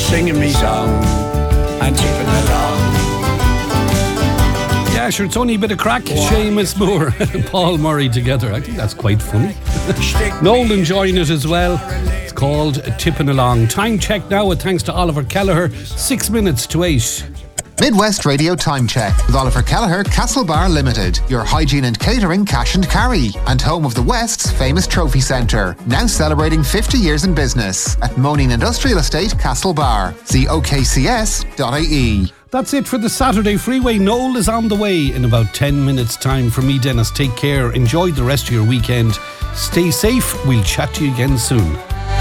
singing me song and tipping along. Yeah, sure, it's only a bit of crack. Seamus Moore and Paul Murray together. I think that's quite funny. Noel enjoying it as well. It's called Tipping Along. Time check now with thanks to Oliver Kelleher. 6 minutes to 8. Midwest Radio Time Check with Oliver Kelleher, Castlebar Limited, your hygiene and catering cash and carry, and home of the West's famous trophy centre, now celebrating 50 years in business at Moaning Industrial Estate, Castlebar. See okcs.ie. That's it for the Saturday Freeway. Noel is on the way in about 10 minutes' time. From me, Dennis, take care. Enjoy the rest of your weekend. Stay safe. We'll chat to you again soon.